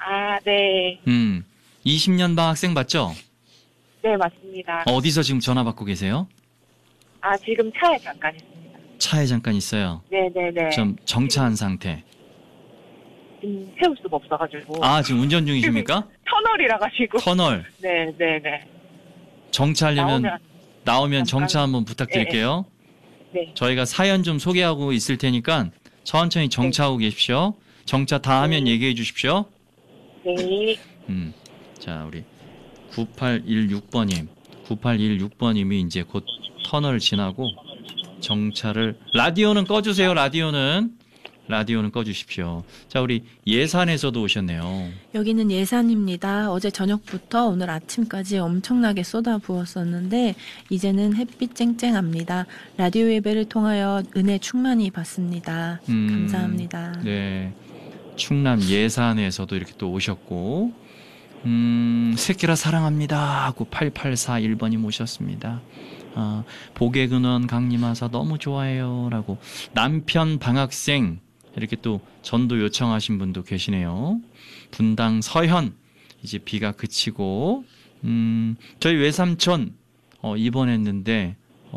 아, 네. 20년 방학생 맞죠? 네, 맞습니다. 어디서 지금 전화 받고 계세요? 아, 지금 차에 잠깐 있습니다. 차에 잠깐 있어요. 네네네. 좀 정차한 상태. 세울 수가 없어가지고. 아, 지금 운전 중이십니까? 터널이라 가지고. 터널. 네네네. 정차하려면 나오면 정차 한번 부탁드릴게요. 네. 저희가 사연 좀 소개하고 있을 테니까 천천히 정차하고 계십시오. 정차 다 하면 얘기해 주십시오. 네. 자, 우리 9816번님. 9816번님이 이제 곧 터널 지나고 정차를, 라디오는 꺼주세요, 라디오는 꺼주십시오. 자, 우리 예산에서도 오셨네요. 여기는 예산입니다. 어제 저녁부터 오늘 아침까지 엄청나게 쏟아부었었는데 이제는 햇빛 쨍쨍합니다. 라디오 예배를 통하여 은혜 충만히 받습니다. 감사합니다. 네, 충남 예산에서도 이렇게 또 오셨고, 새끼라 사랑합니다 하고 8841번님 오셨습니다. 복의 근원 강림하사 너무 좋아해요 라고, 남편 방학생 이렇게 또 전도 요청하신 분도 계시네요. 분당 서현, 이제 비가 그치고, 저희 외삼촌 입원했는데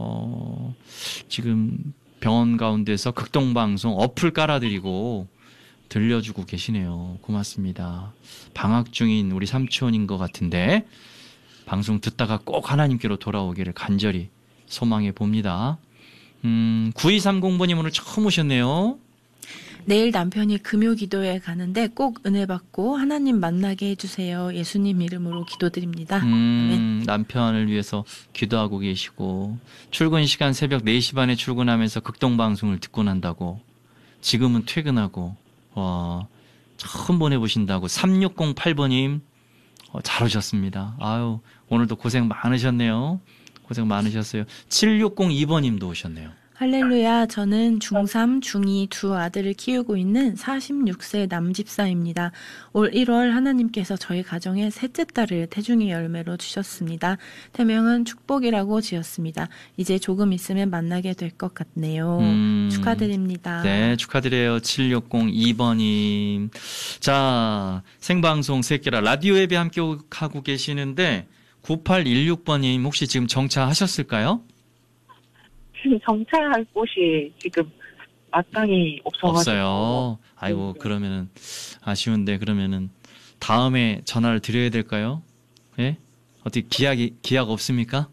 지금 병원 가운데서 극동방송 어플 깔아드리고 들려주고 계시네요. 고맙습니다. 방학 중인 우리 삼촌인 것 같은데 방송 듣다가 꼭 하나님께로 돌아오기를 간절히 소망해 봅니다. 9230번님 오늘 처음 오셨네요. 내일 남편이 금요 기도회 가는데 꼭 은혜 받고 하나님 만나게 해주세요. 예수님 이름으로 기도드립니다. 남편을 위해서 기도하고 계시고, 출근 시간 새벽 4시 반에 출근하면서 극동방송을 듣고 난다고, 지금은 퇴근하고, 처음 보내보신다고 3608번님 잘 오셨습니다. 아유, 오늘도 고생 많으셨네요. 고생 많으셨어요. 7602번님도 오셨네요. 할렐루야. 저는 중3, 중2 두 아들을 키우고 있는 46세 남집사입니다. 올 1월 하나님께서 저희 가정에 셋째 딸을 태중의 열매로 주셨습니다. 태명은 축복이라고 지었습니다. 이제 조금 있으면 만나게 될 것 같네요. 축하드립니다. 네, 축하드려요. 7602번님. 자, 생방송 새끼라 라디오 예배 함께 하고 계시는데 9816번님 혹시 지금 정차하셨을까요? 지금 정차할 곳이 지금 마땅히 없어가지고. 없어요. 아이고, 그러면은 아쉬운데, 그러면은 다음에 전화를 드려야 될까요? 예? 어떻게 기약 없습니까?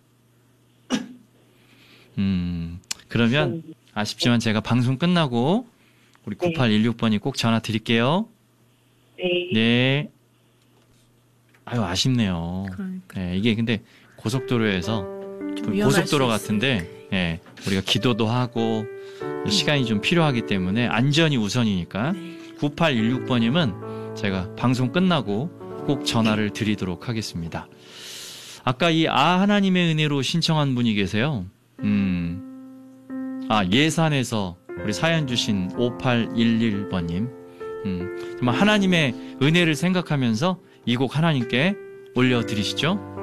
그러면 아쉽지만 제가 방송 끝나고 우리 9816번이 꼭 전화 드릴게요. 네. 네. 아유, 아쉽네요. 그러니까. 네, 이게 근데 고속도로에서 고속도로 같은데, 예, 우리가 기도도 하고 시간이 좀 필요하기 때문에 안전이 우선이니까 9816번님은 제가 방송 끝나고 꼭 전화를 드리도록 하겠습니다. 아까 이 하나님의 은혜로 신청한 분이 계세요. 예산에서 우리 사연 주신 5811번님. 정말 하나님의 은혜를 생각하면서 이 곡 하나님께 올려드리시죠.